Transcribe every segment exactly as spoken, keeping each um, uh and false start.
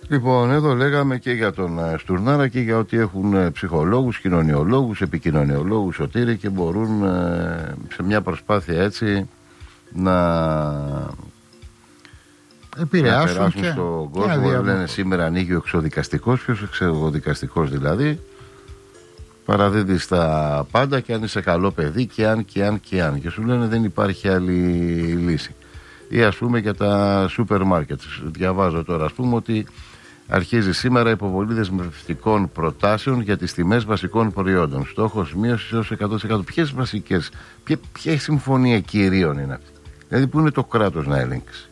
Λοιπόν, εδώ λέγαμε και για τον Στουρνάρα και για ότι έχουν ψυχολόγους, κοινωνιολόγους, επικοινωνιολόγους, Σωτήρη, και μπορούν σε μια προσπάθεια έτσι να επηρεάσουν, να περάσουν και στον κόσμο. Και λένε σήμερα ανοίγει ο εξωδικαστικός. Ποιος εξωδικαστικός δηλαδή? Παραδίδει στα πάντα και αν είσαι καλό παιδί και αν και αν και αν. Και σου λένε δεν υπάρχει άλλη λύση. Ή ας πούμε για τα σούπερ μάρκετ. Διαβάζω τώρα ας πούμε ότι αρχίζει σήμερα υποβολή δεσμευτικών προτάσεων για τις τιμές βασικών προϊόντων. Στόχος μείωσης έως εκατό τοις εκατό. Ποιες βασικές, ποια, ποια συμφωνία κυρίων είναι αυτή? Δηλαδή που είναι το κράτος να ελέγξει?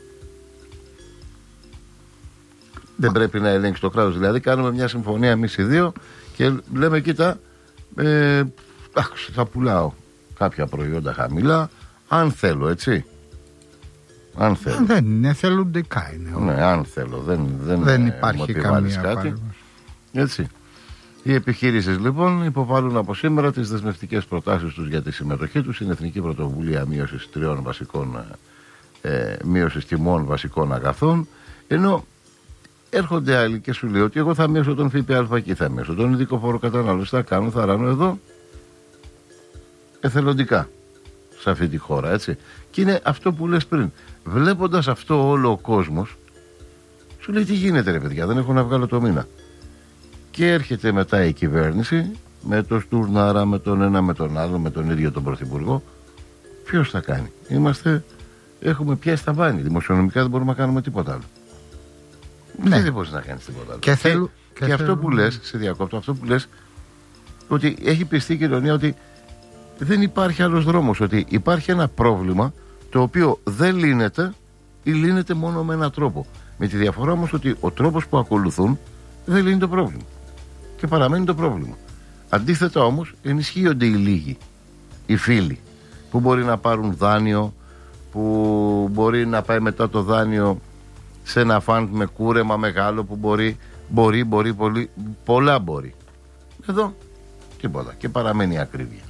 Δεν πρέπει να ελέγξει το κράτος? Δηλαδή κάνουμε μια συμφωνία εμείς οι δύο και λέμε κοίτα, ε, θα πουλάω κάποια προϊόντα χαμηλά αν θέλω, έτσι. Αν θέλω. Δεν είναι, θελοντικά είναι. Ναι, αν θέλω. Δεν, δεν, δεν υπάρχει καμία κάτι. Έτσι. Οι επιχείρησεις λοιπόν υποβάλλουν από σήμερα τις δεσμευτικές προτάσεις τους για τη συμμετοχή τους στην Εθνική Πρωτοβουλία Μείωσης Τριών Βασικών ε, Μείωσης Τιμών Βασικών Αγαθών. Ενώ έρχονται άλλοι και σου λέει ότι εγώ θα μειώσω τον ΦΠΑ και θα μειώσω τον ειδικό φόρο κατανάλωση. Θα κάνω, θα ράνω εδώ εθελοντικά σε αυτή τη χώρα, έτσι. Και είναι αυτό που λες πριν. Βλέποντας αυτό όλο ο κόσμος σου λέει τι γίνεται ρε παιδιά, δεν έχω να βγάλω το μήνα. Και έρχεται μετά η κυβέρνηση με το Στουρνάρα, με τον ένα με τον άλλο, με τον ίδιο τον Πρωθυπουργό. Ποιος θα κάνει? Είμαστε, έχουμε πιάσει τα βάνη. Δημοσιονομικά δεν μπορούμε να κάνουμε τίποτα άλλο. Ναι. Δεν μπορείς να κάνεις τίποτα άλλο. Και, θέλ, και, και αυτό που λες, σε διακόπτω, αυτό που λες, ότι έχει πιστεί η κοινωνία ότι δεν υπάρχει άλλος δρόμος, ότι υπάρχει ένα πρόβλημα το οποίο δεν λύνεται ή λύνεται μόνο με έναν τρόπο. Με τη διαφορά όμως ότι ο τρόπος που ακολουθούν δεν λύνει το πρόβλημα και παραμένει το πρόβλημα. Αντίθετα όμως ενισχύονται οι λίγοι, οι φίλοι που μπορεί να πάρουν δάνειο, που μπορεί να πάει μετά το δάνειο σε ένα φαντ με κούρεμα μεγάλο που μπορεί, μπορεί, μπορεί, πολύ, πολλά μπορεί. Εδώ τίποτα και παραμένει η ακρίβεια.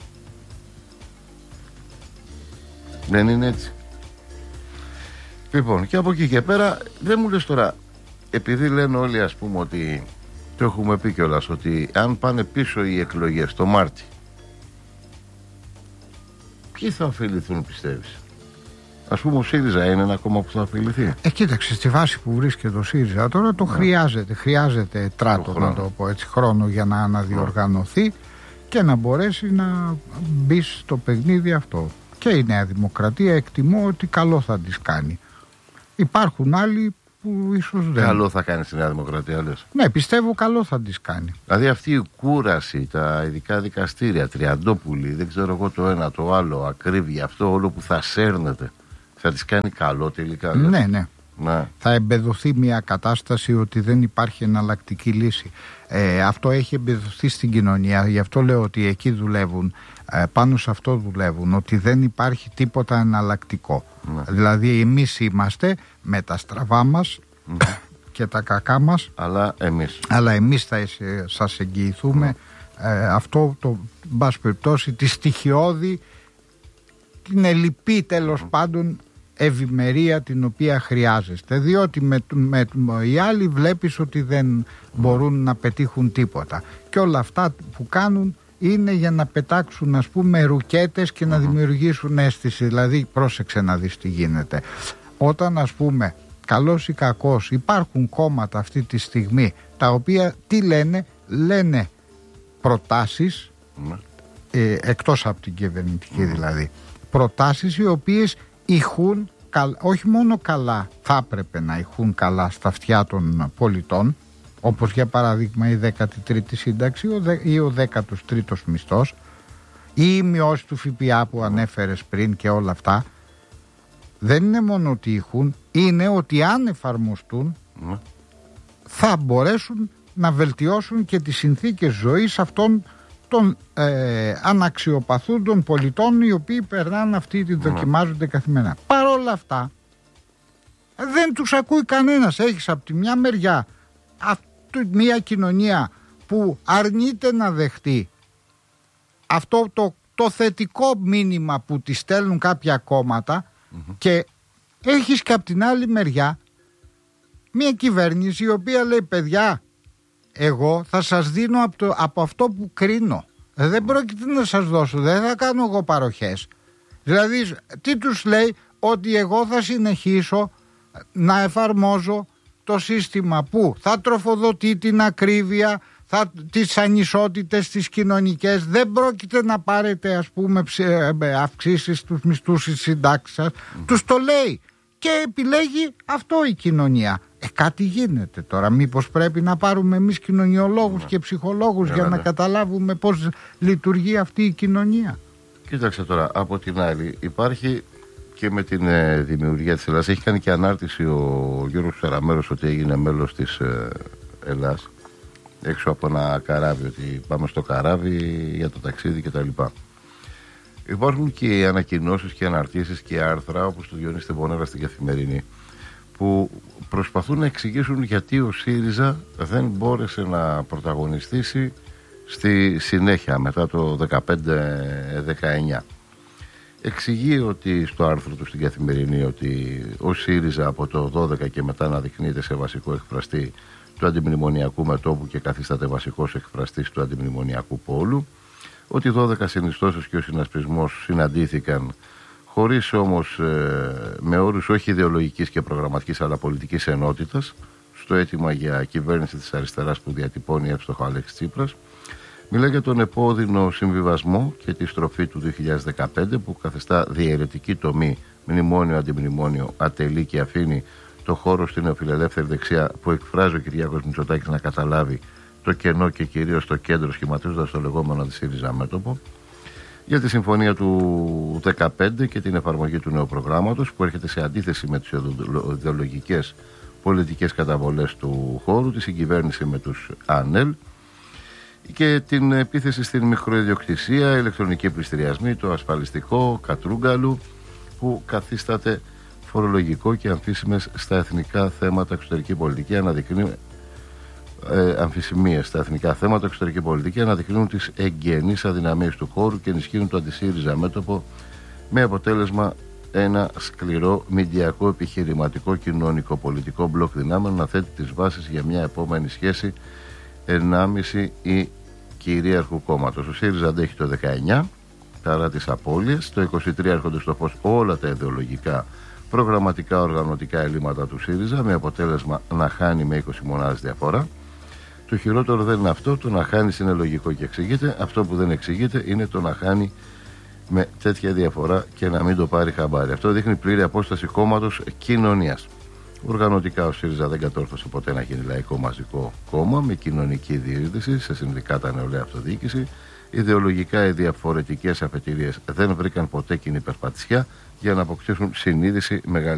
Δεν είναι έτσι? Λοιπόν, και από εκεί και πέρα δεν μου λες τώρα, επειδή λένε όλοι ας πούμε ότι το έχουμε πει κιόλας, ότι αν πάνε πίσω οι εκλογές το Μάρτι, ποιοι θα ωφεληθούν πιστεύεις? Ας πούμε ο ΣΥΡΙΖΑ είναι ένα κόμμα που θα ωφεληθεί? Ε, κοίταξε, στη βάση που βρίσκεται ο ΣΥΡΙΖΑ τώρα το ναι. χρειάζεται, χρειάζεται τράτο, το να το πω έτσι, χρόνο για να αναδιοργανωθεί ναι. και να μπορέσει να μπει στο παιχνίδι αυτό. Και η Νέα Δημοκρατία εκτιμώ ότι καλό θα τις κάνει. Υπάρχουν άλλοι που ίσως δεν. Καλό θα κάνει στη Νέα Δημοκρατία, λες? Ναι, πιστεύω καλό θα τις κάνει. Δηλαδή αυτή η κούραση, τα ειδικά δικαστήρια, Τριαντόπουλοι, δεν ξέρω εγώ το ένα το άλλο, ακρίβεια, αυτό όλο που θα σέρνεται, θα τις κάνει καλό τελικά? Ναι, ναι, ναι. Να. Θα εμπεδοθεί μια κατάσταση ότι δεν υπάρχει εναλλακτική λύση. Ε, αυτό έχει εμπεδοθεί στην κοινωνία, γι' αυτό λέω ότι εκεί δουλεύουν, ε, πάνω σε αυτό δουλεύουν, ότι δεν υπάρχει τίποτα εναλλακτικό. Ναι. Δηλαδή εμείς είμαστε με τα στραβά μας mm. και τα κακά μας, αλλά εμείς, αλλά εμείς θα σας εγγυηθούμε mm. ε, αυτό το μπας περιπτώσει, τη στοιχειώδη, την ελλειπή τέλος mm. πάντων ευημερία την οποία χρειάζεστε, διότι με, με, με οι άλλοι βλέπεις ότι δεν μπορούν να πετύχουν τίποτα και όλα αυτά που κάνουν είναι για να πετάξουν ας πούμε ρουκέτες και να δημιουργήσουν αίσθηση. Δηλαδή πρόσεξε να δεις τι γίνεται όταν ας πούμε καλός ή κακός υπάρχουν κόμματα αυτή τη στιγμή τα οποία τι λένε, λένε προτάσεις ε, εκτός από την κυβερνητική δηλαδή, προτάσεις οι οποίες ηχούν, όχι μόνο καλά, θα έπρεπε να ηχούν καλά στα αυτιά των πολιτών, όπως για παράδειγμα η δέκατη τρίτη σύνταξη ή ο δέκατος τρίτος μισθός ή η μειώση του ΦΠΑ που ανέφερες πριν και όλα αυτά. Δεν είναι μόνο ότι ηχούν, είναι ότι αν εφαρμοστούν mm. θα μπορέσουν να βελτιώσουν και τις συνθήκες ζωής αυτών των ε, αναξιοπαθούν των πολιτών οι οποίοι περνάνε αυτή τη δοκιμάζονται mm. καθημερινά. Παρ' όλα αυτά δεν τους ακούει κανένας. Έχεις από τη μια μεριά αυτή, μια κοινωνία που αρνείται να δεχτεί αυτό το, το θετικό μήνυμα που τη στέλνουν κάποια κόμματα mm-hmm. και έχεις και από την άλλη μεριά Μια κυβέρνηση η οποία λέει, παιδιά, εγώ θα σας δίνω από, το, από αυτό που κρίνω. Δεν πρόκειται να σας δώσω, δεν θα κάνω εγώ παροχές. Δηλαδή, τι τους λέει? Ότι εγώ θα συνεχίσω να εφαρμόζω το σύστημα που θα τροφοδοτεί την ακρίβεια, θα, τις ανισότητες τις κοινωνικές. Δεν πρόκειται να πάρετε, ας πούμε, αυξήσεις στους μισθούς της συντάξης σας. Mm. Τους το λέει και επιλέγει αυτό η κοινωνία. Ε, κάτι γίνεται τώρα. Μήπως πρέπει να πάρουμε εμείς κοινωνιολόγους mm. και ψυχολόγους yeah, για yeah. να καταλάβουμε πώς λειτουργεί αυτή η κοινωνία? Κοίταξε τώρα, από την άλλη υπάρχει και με την ε, δημιουργία της Ελλάς, έχει κάνει και ανάρτηση ο Γιώργος Σαραμέρος ότι έγινε μέλος της ε, Ελλάς έξω από ένα καράβι, ότι πάμε στο καράβι για το ταξίδι κτλ. Υπάρχουν και ανακοινώσεις και αναρτήσεις και άρθρα όπως του Διονύση Τεμπονέρα στην Καθημερινή που προσπαθούν να εξηγήσουν γιατί ο ΣΥΡΙΖΑ δεν μπόρεσε να πρωταγωνιστήσει στη συνέχεια μετά το δεκαπέντε δεκαεννιά. Εξηγεί ότι στο άρθρο του στην Καθημερινή ότι ο ΣΥΡΙΖΑ από το δώδεκα και μετά αναδεικνύεται σε βασικό εκφραστή του αντιμνημονιακού μετώπου και καθίσταται βασικός εκφραστής του αντιμνημονιακού πόλου, ότι δώδεκα συνιστώσεις και ο συνασπισμός συναντήθηκαν χωρίς όμως ε, με όρους όχι ιδεολογικής και προγραμματικής αλλά πολιτικής ενότητας στο αίτημα για κυβέρνηση της αριστεράς που διατυπώνει εύστοχο Αλέξης Τσίπρας. Μιλάει για τον επώδυνο συμβιβασμό και τη στροφή του δύο χιλιάδες δεκαπέντε που καθιστά διαιρετική τομή μνημόνιο-αντιμνημόνιο ατελεί και αφήνει το χώρο στην νεοφιλελεύθερη δεξιά που εκφράζει ο Κυριάκος Μητσοτάκης να καταλάβει το κενό και κυρίως το κέντρο, σχηματίζοντας το λεγόμενο τη ΣΥΡΙΖΑ μέτωπο. Για τη συμφωνία του δεκαπέντε και την εφαρμογή του νέου προγράμματος που έρχεται σε αντίθεση με τις ιδεολογικές πολιτικές καταβολές του χώρου, τη συγκυβέρνηση με τους ΑΝΕΛ και την επίθεση στην μικροϊδιοκτησία, ηλεκτρονική πληστηριασμή, το ασφαλιστικό κατρούγκαλου που καθίσταται φορολογικό και αμφίσιμες στα εθνικά θέματα εξωτερική πολιτική αναδεικνύουν ε, αμφισημίες στα εθνικά θέματα εξωτερική πολιτική αναδεικνύουν τις εγγενείς αδυναμίες του χώρου και ενισχύουν το αντισύριζα μέτωπο με αποτέλεσμα ένα σκληρό μηντιακό επιχειρηματικό κοινωνικό πολιτικό μπλοκ δυνάμεων να θέτει τις βάσεις για μια επόμενη σχέση ενάμιση ή κυρίαρχου κόμματος. Ο ΣΥΡΙΖΑ αντέχει το δεκαεννιά παρά τις απώλειες, το είκοσι τρία έρχονται στο φως όλα τα ιδεολογικά προγραμματικά οργανωτικά ελλείμματα του ΣΥΡΙΖΑ με αποτέλεσμα να χάνει με είκοσι μονάδες διαφορά. Το χειρότερο δεν είναι αυτό, το να χάνει είναι λογικό και εξηγείται. Αυτό που δεν εξηγείται είναι το να χάνει με τέτοια διαφορά και να μην το πάρει χαμπάρι. Αυτό δείχνει πλήρη απόσταση κόμματος κοινωνίας. Οργανωτικά ο ΣΥΡΙΖΑ δεν κατόρθωσε ποτέ να γίνει λαϊκό μαζικό κόμμα με κοινωνική διείσδυση σε συνδικάτα, νεολαία, αυτοδιοίκηση. Ιδεολογικά οι διαφορετικές αφετηρίες δεν βρήκαν ποτέ κοινή περπατησιά για να αποκτήσουν συνείδηση μεγάλη.